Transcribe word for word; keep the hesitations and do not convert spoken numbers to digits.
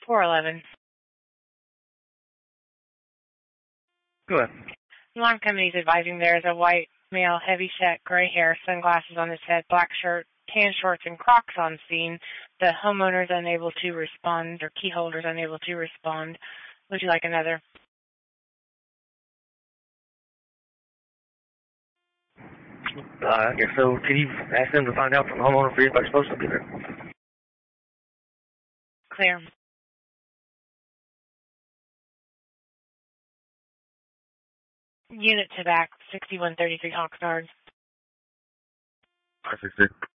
four eleven. Go ahead. Alarm company's advising there is a white male, heavy-set, gray hair, sunglasses on his head, black shirt, tan shorts, and Crocs on scene. The homeowner's unable to respond, or key holder's unable to respond. Would you like another? Uh, I guess so. Can you ask them to find out from the homeowner if anybody's supposed to be there? Clear. Unit to back, sixty-one thirty-three Oxnard. Perfect, sir.